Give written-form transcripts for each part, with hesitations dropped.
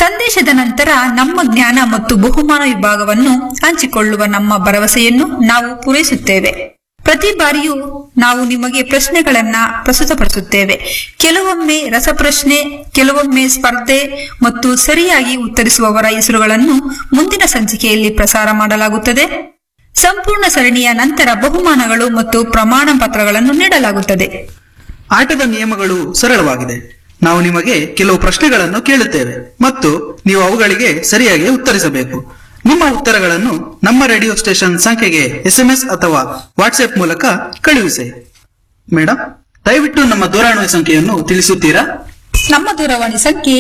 ಸಂದೇಶದ ನಂತರ ನಮ್ಮ ಜ್ಞಾನ ಮತ್ತು ಬಹುಮಾನ ವಿಭಾಗವನ್ನು ಹಂಚಿಕೊಳ್ಳುವ ನಮ್ಮ ಭರವಸೆಯನ್ನು ನಾವು ಪೂರೈಸುತ್ತೇವೆ. ಪ್ರತಿ ಬಾರಿಯೂ ನಾವು ನಿಮಗೆ ಪ್ರಶ್ನೆಗಳನ್ನ ಪ್ರಸ್ತುತಪಡಿಸುತ್ತೇವೆ. ಕೆಲವೊಮ್ಮೆ ರಸಪ್ರಶ್ನೆ, ಕೆಲವೊಮ್ಮೆ ಸ್ಪರ್ಧೆ ಮತ್ತು ಸರಿಯಾಗಿ ಉತ್ತರಿಸುವವರ ಹೆಸರುಗಳನ್ನು ಮುಂದಿನ ಸಂಚಿಕೆಯಲ್ಲಿ ಪ್ರಸಾರ ಮಾಡಲಾಗುತ್ತದೆ. ಸಂಪೂರ್ಣ ಸರಣಿಯ ನಂತರ ಬಹುಮಾನಗಳು ಮತ್ತು ಪ್ರಮಾಣ ಪತ್ರಗಳನ್ನು ನೀಡಲಾಗುತ್ತದೆ. ಆಟದ ನಿಯಮಗಳು ಸರಳವಾಗಿದೆ. ನಾವು ನಿಮಗೆ ಕೆಲವು ಪ್ರಶ್ನೆಗಳನ್ನು ಕೇಳುತ್ತೇವೆ ಮತ್ತು ನೀವು ಅವುಗಳಿಗೆ ಸರಿಯಾಗಿ ಉತ್ತರಿಸಬೇಕು. ನಿಮ್ಮ ಉತ್ತರಗಳನ್ನು ನಮ್ಮ ರೇಡಿಯೋ ಸ್ಟೇಷನ್ ಸಂಖ್ಯೆಗೆ SMS ಅಥವಾ ವಾಟ್ಸ್ಆಪ್ ಮೂಲಕ ಕಳುಹಿಸಿ. ಮೇಡಮ್, ದಯವಿಟ್ಟು ನಮ್ಮ ದೂರವಾಣಿ ಸಂಖ್ಯೆಯನ್ನು ತಿಳಿಸುತ್ತೀರಾ? ನಮ್ಮ ದೂರವಾಣಿ ಸಂಖ್ಯೆ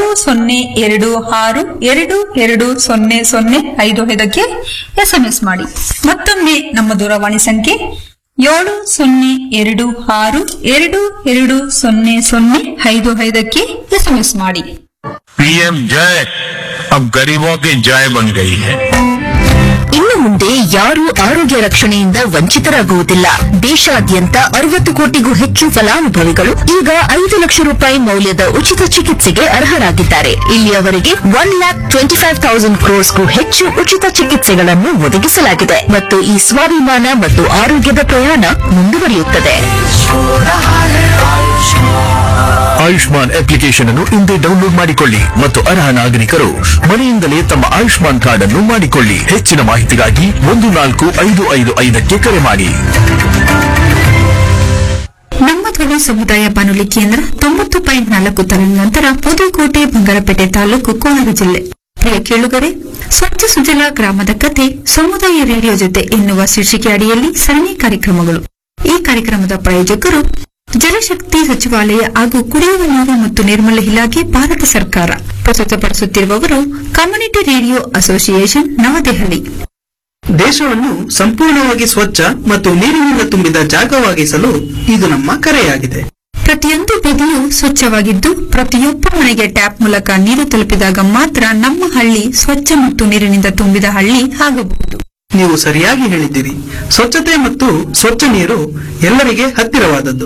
7026220055 SMS ಮಾಡಿ. ಮತ್ತೊಮ್ಮೆ ನಮ್ಮ ದೂರವಾಣಿ ಸಂಖ್ಯೆ 7026220055 SMS ಮಾಡಿ. PM जय अब गरीबों की जय बन गई है. ಇನ್ನು ಮುಂದೆ ಯಾರೂ ಆರೋಗ್ಯ ರಕ್ಷಣೆಯಿಂದ ವಂಚಿತರಾಗುವುದಿಲ್ಲ. ದೇಶಾದ್ಯಂತ 60 ಕೋಟಿಗೂ ಹೆಚ್ಚು ಫಲಾನುಭವಿಗಳು ಈಗ 5 ಲಕ್ಷ ರೂಪಾಯಿ ಮೌಲ್ಯದ ಉಚಿತ ಚಿಕಿತ್ಸೆಗೆ ಅರ್ಹರಾಗಿದ್ದಾರೆ. ಇಲ್ಲಿಯವರೆಗೆ 1,25,000 ಕ್ರೋರ್ಸ್ಗೂ ಹೆಚ್ಚು ಉಚಿತ ಚಿಕಿತ್ಸೆಗಳನ್ನು ಒದಗಿಸಲಾಗಿದೆ ಮತ್ತು ಈ ಸ್ವಾಭಿಮಾನ ಮತ್ತು ಆರೋಗ್ಯದ ಪ್ರಯಾಣ ಮುಂದುವರಿಯುತ್ತದೆ. ಆಯುಷ್ಮಾನ್ ಅಪ್ಲಿಕೇಶನ್ ಅನ್ನು ಇಂದೇ ಡೌನ್ಲೋಡ್ ಮಾಡಿಕೊಳ್ಳಿ ಮತ್ತು ಅರ್ಹ ನಾಗರಿಕರು ಮನೆಯಿಂದಲೇ ತಮ್ಮ ಆಯುಷ್ಮಾನ್ ಕಾರ್ಡ್ ಅನ್ನು ಮಾಡಿಕೊಳ್ಳಿ. ಹೆಚ್ಚಿನ ಮಾಹಿತಿಗಾಗಿ 14555 ಕರೆ ಮಾಡಿ. ನಮ್ಮ ಧ್ವನಿ ಸಮುದಾಯ ಬಾನುಲಿ ಕೇಂದ್ರ 90.4 ತರಂಗಾಂತರ, ಪುದುಕೋಟೆ, ಬಂಗಾರಪೇಟೆ ತಾಲೂಕು, ಕೋಲಾರ ಜಿಲ್ಲೆ. ಪ್ರಿಯ ಕೇಳುಗರೆ, ಸ್ವಚ್ಛ ಸುಜಲ ಗ್ರಾಮದ ಕತೆ ಸಮುದಾಯ ರೇಡಿಯೋ ಜೊತೆ ಎನ್ನುವ ಶೀರ್ಷಿಕೆ ಅಡಿಯಲ್ಲಿ ಸರಣಿ ಕಾರ್ಯಕ್ರಮಗಳು. ಈ ಕಾರ್ಯಕ್ರಮದ ಪ್ರಾಯೋಜಕರು ಜಲಶಕ್ತಿ ಸಚಿವಾಲಯ ಹಾಗೂ ಕುಡಿಯುವ ನೀರು ಮತ್ತು ನೈರ್ಮಲ್ಯ ಇಲಾಖೆ, ಭಾರತ ಸರ್ಕಾರ. ಪ್ರಸ್ತುತಪಡಿಸುತ್ತಿರುವವರು ಕಮ್ಯುನಿಟಿ ರೇಡಿಯೋ ಅಸೋಸಿಯೇಷನ್, ನವದೆಹಲಿ. ದೇಶವನ್ನು ಸಂಪೂರ್ಣವಾಗಿ ಸ್ವಚ್ಛ ಮತ್ತು ನೀರಿನಿಂದ ತುಂಬಿದ ಜಾಗವಾಗಿಸಲು ಇದು ನಮ್ಮ ಕರೆಯಾಗಿದೆ. ಪ್ರತಿಯೊಂದು ಬದಿಯೂ ಸ್ವಚ್ಛವಾಗಿದ್ದು ಪ್ರತಿಯೊಬ್ಬ ಮನೆಗೆ ಟ್ಯಾಪ್ ಮೂಲಕ ನೀರು ತಲುಪಿದಾಗ ಮಾತ್ರ ನಮ್ಮ ಹಳ್ಳಿ ಸ್ವಚ್ಛ ಮತ್ತು ನೀರಿನಿಂದ ತುಂಬಿದ ಹಳ್ಳಿ ಆಗಬಹುದು. ನೀವು ಸರಿಯಾಗಿ ಹೇಳಿದ್ದೀರಿ. ಸ್ವಚ್ಛತೆ ಮತ್ತು ಸ್ವಚ್ಛ ನೀರು ಎಲ್ಲರಿಗೆ ಹತ್ತಿರವಾದದ್ದು.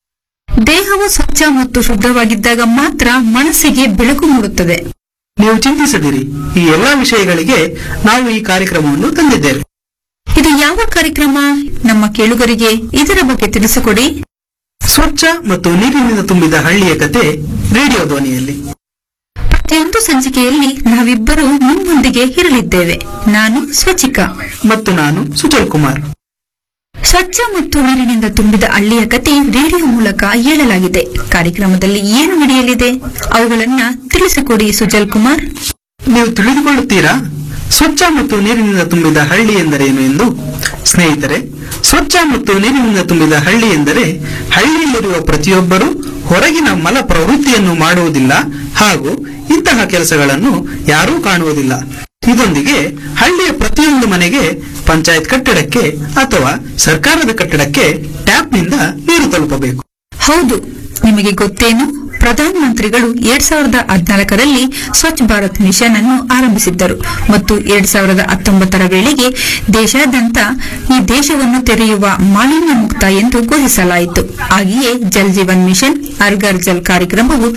ದೇಹವು ಸ್ವಚ್ಛ ಮತ್ತು ಶುದ್ಧವಾಗಿದ್ದಾಗ ಮಾತ್ರ ಮನಸ್ಸಿಗೆ ಬೆಳಕು ಮೂಡುತ್ತದೆ. ನೀವು ಚಿಂತಿಸದಿರಿ, ಈ ಎಲ್ಲಾ ವಿಷಯಗಳಿಗೆ ನಾವು ಈ ಕಾರ್ಯಕ್ರಮವನ್ನು ತಂದಿದ್ದೇವೆ. ಇದು ಯಾವ ಕಾರ್ಯಕ್ರಮ? ನಮ್ಮ ಕೇಳುಗರಿಗೆ ಇದರ ಬಗ್ಗೆ ತಿಳಿಸಿಕೊಡಿ. ಸ್ವಚ್ಛ ಮತ್ತು ನೀರಿನಿಂದ ತುಂಬಿದ ಹಳ್ಳಿಯ ಕತೆ ರೇಡಿಯೋ ಧ್ವನಿಯಲ್ಲಿ. ಪ್ರತಿಯೊಂದು ಸಂಚಿಕೆಯಲ್ಲಿ ನಾವಿಬ್ಬರು ನಿಮ್ಮೊಂದಿಗೆ ಇರಲಿದ್ದೇವೆ. ನಾನು ಸ್ವಚಿಕಾ ಮತ್ತು ನಾನು ಸುಜಲ್ ಕುಮಾರ್. ಸ್ವಚ್ಛ ಮತ್ತು ನೀರಿನಿಂದ ತುಂಬಿದ ಹಳ್ಳಿಯ ಕತೆ ರೇಡಿಯೋ ಮೂಲಕ ಹೇಳಲಾಗಿದೆ. ಕಾರ್ಯಕ್ರಮದಲ್ಲಿ ಏನು ನಡೆಯಲಿದೆ ಅವುಗಳನ್ನ ತಿಳಿಸಿಕೊಡಿ ಸುಜಲ್ ಕುಮಾರ್. ನೀವು ತಿಳಿದುಕೊಳ್ಳುತ್ತೀರಾ ಸ್ವಚ್ಛ ಮತ್ತು ನೀರಿನಿಂದ ತುಂಬಿದ ಹಳ್ಳಿ ಎಂದರೇನು ಎಂದು? ಸ್ನೇಹಿತರೆ, ಸ್ವಚ್ಛ ಮತ್ತು ನೀರಿನಿಂದ ತುಂಬಿದ ಹಳ್ಳಿ ಎಂದರೆ ಹಳ್ಳಿಯಲ್ಲಿರುವ ಪ್ರತಿಯೊಬ್ಬರೂ ಹೊರಗಿನ ಮಲ ಪ್ರವೃತ್ತಿಯನ್ನು ಮಾಡುವುದಿಲ್ಲ ಹಾಗೂ ಇಂತಹ ಕೆಲಸಗಳನ್ನು ಯಾರೂ ಕಾಣುವುದಿಲ್ಲ. ಇದೊಂದಿಗೆ ಹಳ್ಳಿಯ ಪ್ರತಿಯೊಂದು ಮನೆಗೆ, ಪಂಚಾಯತ್ ಕಟ್ಟಡಕ್ಕೆ ಅಥವಾ ಸರ್ಕಾರದ ಕಟ್ಟಡಕ್ಕೆ ಟ್ಯಾಪ್ನಿಂದ ನೀರು ತಲುಪಬೇಕು. ಹೌದು, ನಿಮಗೆ ಗೊತ್ತೇನು? ಪ್ರಧಾನಮಂತ್ರಿಗಳು 2014ರಲ್ಲಿ ಸ್ವಚ್ಛ ಭಾರತ್ ಮಿಷನ್ ಅನ್ನು ಆರಂಭಿಸಿದ್ದರು ಮತ್ತು 2019ರ ವೇಳೆಗೆ ದೇಶಾದ್ಯಂತ ಈ ದೇಶವನ್ನು ತೆರೆಯುವ ಮಾಲಿನ್ಯ ಮುಕ್ತ ಎಂದು ಘೋಷಿಸಲಾಯಿತು. ಹಾಗೆಯೇ ಜಲ್ ಜೀವನ್ ಮಿಷನ್ ಹರ್ ಘರ್ ಜಲ್ ಕಾರ್ಯಕ್ರಮವು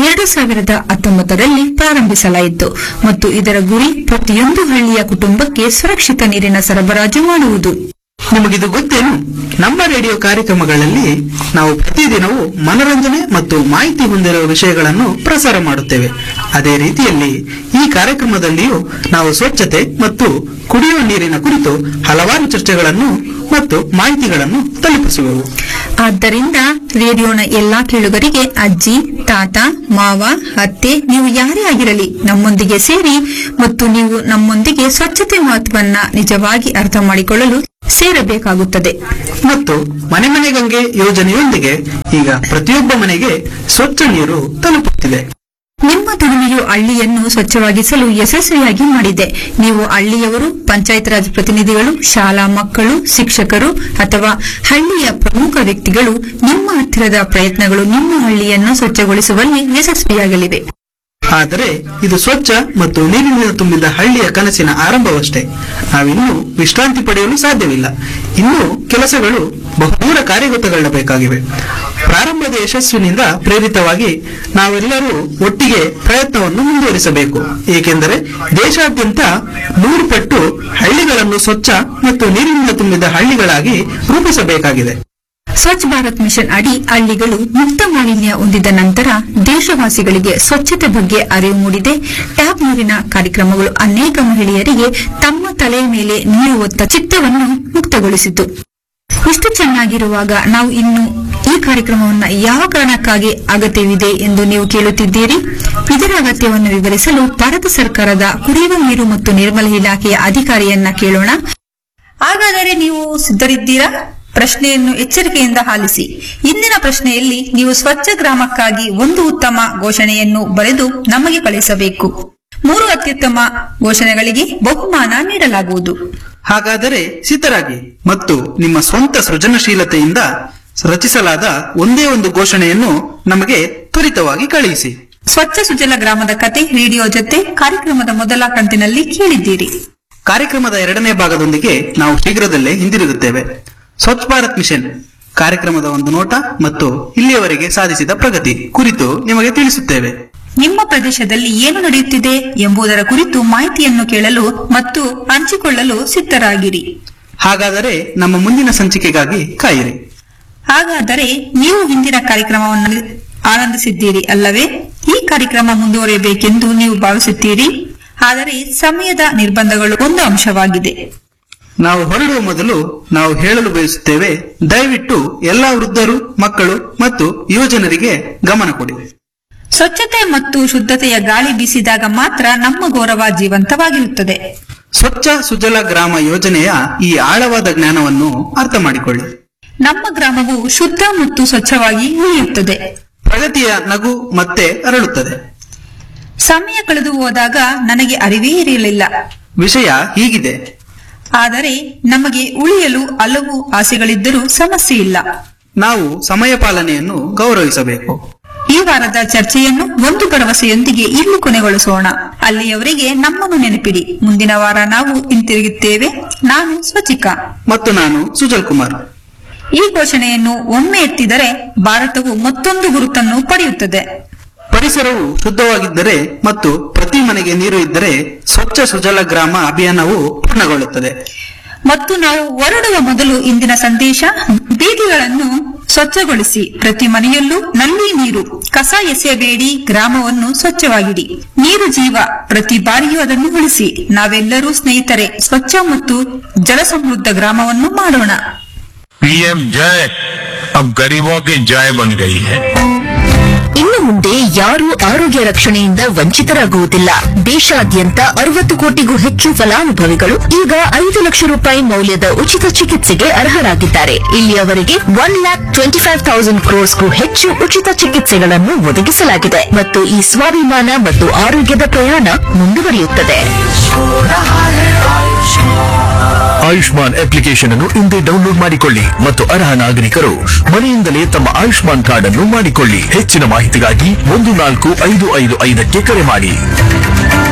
2019ರಲ್ಲಿ ಪ್ರಾರಂಭಿಸಲಾಯಿತು ಮತ್ತು ಇದರ ಗುರಿ ಪ್ರತಿಯೊಂದು ಹಳ್ಳಿಯ ಕುಟುಂಬಕ್ಕೆ ಸುರಕ್ಷಿತ ನೀರಿನ ಸರಬರಾಜು ಮಾಡುವುದು. ನಿಮಗಿದು ಗೊತ್ತೇನು? ನಮ್ಮ ರೇಡಿಯೋ ಕಾರ್ಯಕ್ರಮಗಳಲ್ಲಿ ನಾವು ಪ್ರತಿದಿನವೂ ಮನರಂಜನೆ ಮತ್ತು ಮಾಹಿತಿ ಹೊಂದಿರುವ ವಿಷಯಗಳನ್ನು ಪ್ರಸಾರ ಮಾಡುತ್ತೇವೆ. ಅದೇ ರೀತಿಯಲ್ಲಿ ಈ ಕಾರ್ಯಕ್ರಮದಲ್ಲಿಯೂ ನಾವು ಸ್ವಚ್ಛತೆ ಮತ್ತು ಕುಡಿಯುವ ನೀರಿನ ಕುರಿತು ಹಲವಾರು ಚರ್ಚೆಗಳನ್ನು ಮತ್ತು ಮಾಹಿತಿಗಳನ್ನು ತಲುಪಿಸುವೆವು. ಆದ್ದರಿಂದ ರೇಡಿಯೋನ ಎಲ್ಲಾ ಕೇಳುಗರಿಗೆ ಅಜ್ಜಿ, ತಾತ, ಮಾವ, ಅತ್ತೆ, ನೀವು ಯಾರೇ ಆಗಿರಲಿ ನಮ್ಮೊಂದಿಗೆ ಸೇರಿ ಮತ್ತು ನೀವು ನಮ್ಮೊಂದಿಗೆ ಸ್ವಚ್ಛತೆ ಮಹತ್ವವನ್ನ ನಿಜವಾಗಿ ಅರ್ಥ ಮಾಡಿಕೊಳ್ಳಲು ಸೇರಬೇಕಾಗುತ್ತದೆ. ಮತ್ತು ಮನೆ ಮನೆ ಗಂಗೆ ಯೋಜನೆಯೊಂದಿಗೆ ಈಗ ಪ್ರತಿಯೊಬ್ಬ ಮನೆಗೆ ಸ್ವಚ್ಛ ನೀರು ತಲುಪುತ್ತಿದೆ. ನಿಮ್ಮ ದುಡಿಮೆಯು ಹಳ್ಳಿಯನ್ನು ಸ್ವಚ್ಛವಾಗಿಸಲು ಯಶಸ್ವಿಯಾಗಿ ಮಾಡಿದೆ. ನೀವು ಹಳ್ಳಿಯವರು, ಪಂಚಾಯತ್ ರಾಜ್ ಪ್ರತಿನಿಧಿಗಳು, ಶಾಲಾ ಮಕ್ಕಳು, ಶಿಕ್ಷಕರು ಅಥವಾ ಹಳ್ಳಿಯ ಪ್ರಮುಖ ವ್ಯಕ್ತಿಗಳು, ನಿಮ್ಮ ಹತ್ತಿರದ ಪ್ರಯತ್ನಗಳು ನಿಮ್ಮ ಹಳ್ಳಿಯನ್ನು ಸ್ವಚ್ಛಗೊಳಿಸುವಲ್ಲಿ ಯಶಸ್ವಿಯಾಗಲಿವೆ. ಆದರೆ ಇದು ಸ್ವಚ್ಛ ಮತ್ತು ನೀರಿನಿಂದ ತುಂಬಿದ ಹಳ್ಳಿಯ ಕನಸಿನ ಆರಂಭವಷ್ಟೇ. ನಾವಿನ್ನೂ ವಿಶ್ರಾಂತಿ ಪಡೆಯಲು ಸಾಧ್ಯವಿಲ್ಲ. ಇನ್ನೂ ಕೆಲಸಗಳು ಬಹುದೂರ ಕಾರ್ಯಗತಗೊಳ್ಳಬೇಕಾಗಿವೆ. ಪ್ರಾರಂಭದ ಯಶಸ್ಸಿನಿಂದ ಪ್ರೇರಿತವಾಗಿ ನಾವೆಲ್ಲರೂ ಒಟ್ಟಿಗೆ ಪ್ರಯತ್ನವನ್ನು ಮುಂದುವರಿಸಬೇಕು. ಏಕೆಂದರೆ ದೇಶಾದ್ಯಂತ 100 ಪಟ್ಟು ಹಳ್ಳಿಗಳನ್ನು ಸ್ವಚ್ಛ ಮತ್ತು ನೀರಿನಿಂದ ತುಂಬಿದ ಹಳ್ಳಿಗಳಾಗಿ ರೂಪಿಸಬೇಕಾಗಿದೆ. ಸ್ವಚ್ಛ ಭಾರತ್ ಮಿಷನ್ ಅಡಿ ಹಳ್ಳಿಗಳು ಮುಕ್ತ ಮಾಲಿನ್ಯ ಹೊಂದಿದ ನಂತರ ದೇಶವಾಸಿಗಳಿಗೆ ಸ್ವಚ್ಛತೆ ಬಗ್ಗೆ ಅರಿವು ಮೂಡಿದೆ. ಟ್ಯಾಪ್ ನೀರಿನ ಕಾರ್ಯಕ್ರಮಗಳು ಅನೇಕ ಮಹಿಳೆಯರಿಗೆ ತಮ್ಮ ತಲೆಯ ಮೇಲೆ ನೀರು ಹೊತ್ತ ಚಿತ್ತವನ್ನು ಮುಕ್ತಗೊಳಿಸಿತು. ಇಷ್ಟು ಚೆನ್ನಾಗಿರುವಾಗ ನಾವು ಇನ್ನು ಈ ಕಾರ್ಯಕ್ರಮವನ್ನು ಯಾವ ಕಾರಣಕ್ಕಾಗಿ ಅಗತ್ಯವಿದೆ ಎಂದು ನೀವು ಕೇಳುತ್ತಿದ್ದೀರಿ. ಇದರ ಅಗತ್ಯವನ್ನು ವಿವರಿಸಲು ಭಾರತ ಸರ್ಕಾರದ ಕುಡಿಯುವ ನೀರು ಮತ್ತು ನಿರ್ಮಲ ಇಲಾಖೆಯ ಅಧಿಕಾರಿಯನ್ನ ಕೇಳೋಣ. ಹಾಗಾದರೆ ನೀವು ಸಿದ್ಧರಿದ್ದೀರಾ? ಪ್ರಶ್ನೆಯನ್ನು ಎಚ್ಚರಿಕೆಯಿಂದ ಆಲಿಸಿ. ಇಂದಿನ ಪ್ರಶ್ನೆಯಲ್ಲಿ ನೀವು ಸ್ವಚ್ಛ ಗ್ರಾಮಕ್ಕಾಗಿ ಒಂದು ಉತ್ತಮ ಘೋಷಣೆಯನ್ನು ಬರೆದು ನಮಗೆ ಕಳಿಸಬೇಕು. 3 ಅತ್ಯುತ್ತಮ ಘೋಷಣೆಗಳಿಗೆ ಬಹುಮಾನ ನೀಡಲಾಗುವುದು. ಹಾಗಾದರೆ ಸಿದ್ಧರಾಗಿ ಮತ್ತು ನಿಮ್ಮ ಸ್ವಂತ ಸೃಜನಶೀಲತೆಯಿಂದ ರಚಿಸಲಾದ ಒಂದೇ ಒಂದು ಘೋಷಣೆಯನ್ನು ನಮಗೆ ತ್ವರಿತವಾಗಿ ಕಳುಹಿಸಿ. ಸ್ವಚ್ಛ ಸುಜಲ ಗ್ರಾಮದ ಕತೆ ರೇಡಿಯೋ ಜೊತೆ ಕಾರ್ಯಕ್ರಮದ ಮೊದಲ ಕಂತಿನಲ್ಲಿ ಕೇಳಿದ್ದೀರಿ. ಕಾರ್ಯಕ್ರಮದ 2ನೇ ಭಾಗದೊಂದಿಗೆ ನಾವು ಶೀಘ್ರದಲ್ಲೇ ಹಿಂದಿರುಗುತ್ತೇವೆ. ಸ್ವಚ್ಛ ಭಾರತ್ ಮಿಷನ್ ಕಾರ್ಯಕ್ರಮದ ಒಂದು ನೋಟ ಮತ್ತು ಇಲ್ಲಿಯವರೆಗೆ ಸಾಧಿಸಿದ ಪ್ರಗತಿ ಕುರಿತು ನಿಮಗೆ ತಿಳಿಸುತ್ತೇವೆ. ನಿಮ್ಮ ಪ್ರದೇಶದಲ್ಲಿ ಏನು ನಡೆಯುತ್ತಿದೆ ಎಂಬುದರ ಕುರಿತು ಮಾಹಿತಿಯನ್ನು ಕೇಳಲು ಮತ್ತು ಹಂಚಿಕೊಳ್ಳಲು ಸಿದ್ಧರಾಗಿರಿ. ಹಾಗಾದರೆ ನಮ್ಮ ಮುಂದಿನ ಸಂಚಿಕೆಗಾಗಿ ಕಾಯಿರಿ. ಹಾಗಾದರೆ ನೀವು ಹಿಂದಿನ ಕಾರ್ಯಕ್ರಮವನ್ನು ಆನಂದಿಸಿದ್ದೀರಿ ಅಲ್ಲವೇ? ಈ ಕಾರ್ಯಕ್ರಮ ಮುಂದುವರಿಯಬೇಕೆಂದು ನೀವು ಭಾವಿಸುತ್ತೀರಿ. ಆದರೆ ಸಮಯದ ನಿರ್ಬಂಧಗಳು ಒಂದು ಅಂಶವಾಗಿದೆ. ನಾವು ಹೊರಡುವ ಮೊದಲು ನಾವು ಹೇಳಲು ಬಯಸುತ್ತೇವೆ, ದಯವಿಟ್ಟು ಎಲ್ಲಾ ವೃದ್ಧರು, ಮಕ್ಕಳು ಮತ್ತು ಯುವಜನರಿಗೆ ಗಮನ ಕೊಡಿ. ಸ್ವಚ್ಛತೆ ಮತ್ತು ಶುದ್ಧತೆಯ ಗಾಳಿ ಬೀಸಿದಾಗ ಮಾತ್ರ ನಮ್ಮ ಗೌರವ ಜೀವಂತವಾಗಿರುತ್ತದೆ. ಸ್ವಚ್ಛ ಸುಜಲ ಗ್ರಾಮ ಯೋಜನೆಯ ಈ ಆಳವಾದ ಜ್ಞಾನವನ್ನು ಅರ್ಥ ಮಾಡಿಕೊಳ್ಳಿ. ನಮ್ಮ ಗ್ರಾಮವು ಶುದ್ಧ ಮತ್ತು ಸ್ವಚ್ಛವಾಗಿ ಉಳಿಯುತ್ತದೆ. ಪ್ರಗತಿಯ ನಗು ಮತ್ತೆ ಅರಳುತ್ತದೆ. ಸಮಯ ಕಳೆದು ಹೋದಾಗ ನನಗೆ ಅರಿವೇ ಇರಲಿಲ್ಲ. ವಿಷಯ ಹೀಗಿದೆ. ಆದರೆ ನಮಗೆ ಉಳಿಯಲು ಹಲವು ಆಸೆಗಳಿದ್ದರೂ ಸಮಸ್ಯೆ ಇಲ್ಲ. ನಾವು ಸಮಯ ಪಾಲನೆಯನ್ನು ಗೌರವಿಸಬೇಕು. ಈ ವಾರದ ಚರ್ಚೆಯನ್ನು ಒಂದು ಭರವಸೆಯೊಂದಿಗೆ ಇಲ್ಲಿ ಕೊನೆಗೊಳಿಸೋಣ. ಅಲ್ಲಿಯವರೆಗೆ ನಮ್ಮನ್ನು ನೆನಪಿಡಿ. ಮುಂದಿನ ವಾರ ನಾವು ಹಿಂತಿರುಗುತ್ತೇವೆ. ನಾನು ಸ್ವಚಿಕಾ ಮತ್ತು ನಾನು ಸುಜಲ್ ಕುಮಾರ್. ಈ ಘೋಷಣೆಯನ್ನು ಒಮ್ಮೆ ಎತ್ತಿದರೆ ಭಾರತವು ಮತ್ತೊಂದು ಗುರುತನ್ನು ಪಡೆಯುತ್ತದೆ. ಪರಿಸರವು ಶುದ್ಧವಾಗಿದ್ದರೆ ಮತ್ತು ಪ್ರತಿ ಮನೆಗೆ ನೀರು ಇದ್ದರೆ ಸ್ವಚ್ಛ ಸುಜಲ ಗ್ರಾಮ ಅಭಿಯಾನವು ಪೂರ್ಣಗೊಳ್ಳುತ್ತದೆ. ಮತ್ತು ನಾವು ಹೊರಡುವ ಮೊದಲು ಇಂದಿನ ಸಂದೇಶ: ಬೀದಿಗಳನ್ನು ಸ್ವಚ್ಛಗೊಳಿಸಿ, ಪ್ರತಿ ಮನೆಯಲ್ಲೂ ನಲ್ಲಿ ನೀರು, ಕಸ ಎಸೆಯಬೇಡಿ, ಗ್ರಾಮವನ್ನು ಸ್ವಚ್ಛವಾಗಿಡಿ. ನೀರು ಜೀವ, ಪ್ರತಿ ಬಾರಿಯೂ ಅದನ್ನು ಉಳಿಸಿ. ನಾವೆಲ್ಲರೂ ಸ್ನೇಹಿತರೆ, ಸ್ವಚ್ಛ ಮತ್ತು ಜಲ ಸಮೃದ್ಧ ಗ್ರಾಮವನ್ನು ಮಾಡೋಣ. पीएम जय अब गरीबों की जय बन गई है. ಇನ್ನು ಮುಂದೆ ಯಾರೂ ಆರೋಗ್ಯ ರಕ್ಷಣೆಯಿಂದ ವಂಚಿತರಾಗುವುದಿಲ್ಲ. ದೇಶಾದ್ಯಂತ 60 ಕೋಟಿಗೂ ಹೆಚ್ಚು ಫಲಾನುಭವಿಗಳು ಈಗ 5 ಲಕ್ಷ ರೂಪಾಯಿ ಮೌಲ್ಯದ ಉಚಿತ ಚಿಕಿತ್ಸೆಗೆ ಅರ್ಹರಾಗಿದ್ದಾರೆ. ಇಲ್ಲಿಯವರೆಗೆ 1,25,000 ಕ್ರೋರ್ಸ್ಗೂ ಹೆಚ್ಚು ಉಚಿತ ಚಿಕಿತ್ಸೆಗಳನ್ನು ಒದಗಿಸಲಾಗಿದೆ ಮತ್ತು ಈ ಸ್ವಾಭಿಮಾನ ಮತ್ತು ಆರೋಗ್ಯದ ಪ್ರಯಾಣ ಮುಂದುವರಿಯುತ್ತದೆ. ಆಯುಷ್ಮಾನ್ ಅಪ್ಲಿಕೇಶನ್ ಅನ್ನು ಇಂದೇ ಡೌನ್ಲೋಡ್ ಮಾಡಿಕೊಳ್ಳಿ ಮತ್ತು ಅರ್ಹ ನಾಗರಿಕರು ಮನೆಯಿಂದಲೇ ತಮ್ಮ ಆಯುಷ್ಮಾನ್ ಕಾರ್ಡ್ ಅನ್ನು ಮಾಡಿಕೊಳ್ಳಿ. ಹೆಚ್ಚಿನ ಮಾಹಿತಿಗಾಗಿ 14555ಕ್ಕೆ ಕರೆ ಮಾಡಿ.